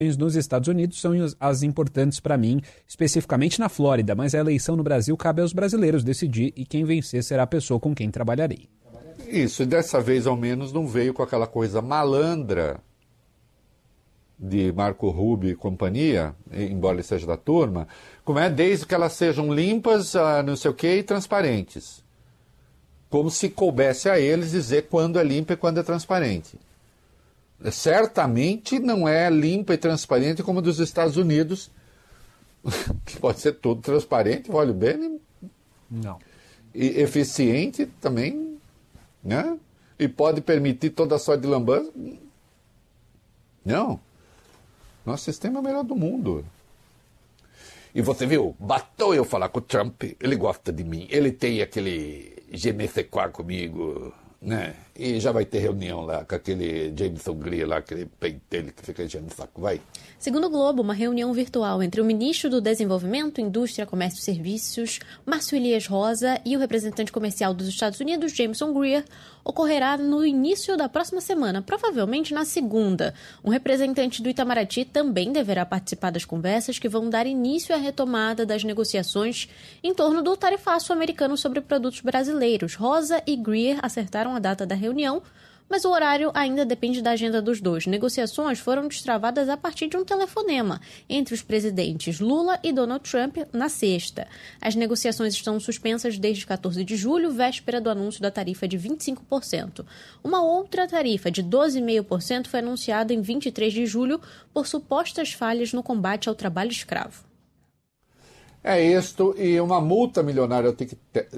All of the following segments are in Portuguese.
nos Estados Unidos são as importantes para mim, especificamente na Flórida, mas a eleição no Brasil cabe aos brasileiros decidir e quem vencer será a pessoa com quem trabalharei. Isso, e dessa vez ao menos não veio com aquela coisa malandra de Marco Rubio e companhia, embora ele seja da turma, como é, desde que elas sejam limpas, não sei o quê, e transparentes. Como se coubesse a eles dizer quando é limpa e quando é transparente. Certamente não é limpa e transparente como a dos Estados Unidos, que pode ser tudo transparente, olha bem, não. E eficiente também, né? E pode permitir toda a sorte de lambança. Não. Nosso sistema é o melhor do mundo. E você viu, bastou eu falar com o Trump, ele gosta de mim, ele tem aquele je ne sais quoi comigo, né? E já vai ter reunião lá com aquele Jameson Greer lá, aquele pentelho que fica enchendo o saco, vai. Segundo o Globo, uma reunião virtual entre o ministro do Desenvolvimento, Indústria, Comércio e Serviços, Márcio Elias Rosa, e o representante comercial dos Estados Unidos, Jameson Greer, ocorrerá no início da próxima semana, provavelmente na segunda. Um representante do Itamaraty também deverá participar das conversas que vão dar início à retomada das negociações em torno do tarifaço americano sobre produtos brasileiros. Rosa e Greer acertaram a data da reunião, mas o horário ainda depende da agenda dos dois. Negociações foram destravadas a partir de um telefonema entre os presidentes Lula e Donald Trump na sexta. As negociações estão suspensas desde 14 de julho, véspera do anúncio da tarifa de 25%. Uma outra tarifa de 12,5% foi anunciada em 23 de julho por supostas falhas no combate ao trabalho escravo. É isto, e uma multa milionária ao TikTok.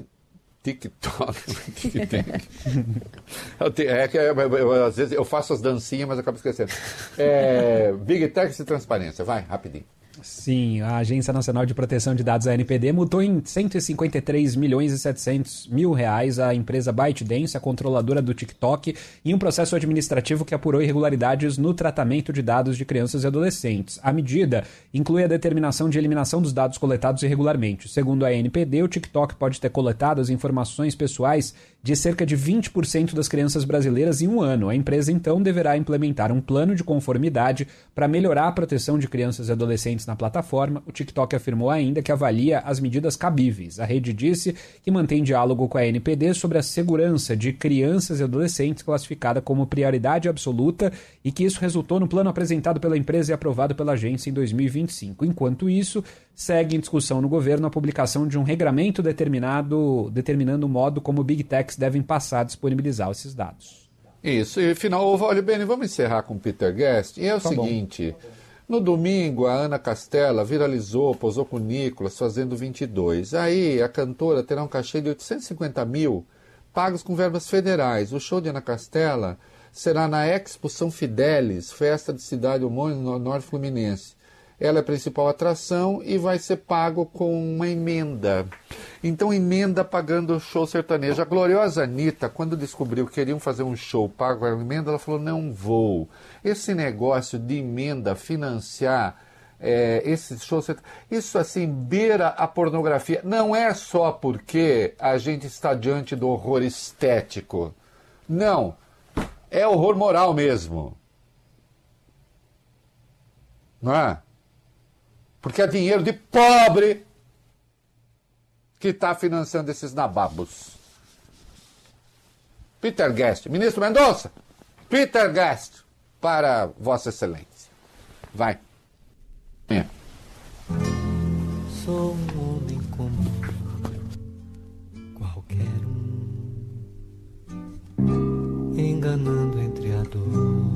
Às vezes eu faço as dancinhas, mas acabo esquecendo. Big Tech e transparência, vai, rapidinho. Sim, a Agência Nacional de Proteção de Dados, a ANPD, multou em 153 milhões e 700 mil reais a empresa ByteDance, a controladora do TikTok, em um processo administrativo que apurou irregularidades no tratamento de dados de crianças e adolescentes. A medida inclui a determinação de eliminação dos dados coletados irregularmente. Segundo a ANPD, o TikTok pode ter coletado as informações pessoais de cerca de 20% das crianças brasileiras em um ano. A empresa, então, deverá implementar um plano de conformidade para melhorar a proteção de crianças e adolescentes na plataforma. O TikTok afirmou ainda que avalia as medidas cabíveis. A rede disse que mantém diálogo com a ANPD sobre a segurança de crianças e adolescentes, classificada como prioridade absoluta, e que isso resultou no plano apresentado pela empresa e aprovado pela agência em 2025. Enquanto isso, segue em discussão no governo a publicação de um regramento determinando o modo como Big Techs devem passar a disponibilizar esses dados. Isso, e final, olha bem, vamos encerrar com o Peter Guest. E é o seguinte, no domingo a Ana Castela viralizou, posou com o Nicolas fazendo 22. Aí a cantora terá um cachê de 850 mil, pagos com verbas federais. O show de Ana Castela será na Expo São Fidélis, festa de cidade homônima no Norte Fluminense. Ela é a principal atração e vai ser pago com uma emenda. Então, emenda pagando o show sertanejo. A gloriosa Anitta, quando descobriu que queriam fazer um show pago com a emenda, ela falou, não vou. Esse negócio de emenda, financiar esse show sertanejo, isso assim, beira a pornografia. Não é só porque a gente está diante do horror estético. Não. É horror moral mesmo. Não é? Porque é dinheiro de pobre que está financiando esses nababos. Peter Guest, ministro Mendonça, Peter Guest, para Vossa Excelência. Vai. Sou um homem comum, qualquer um, enganando entre a dor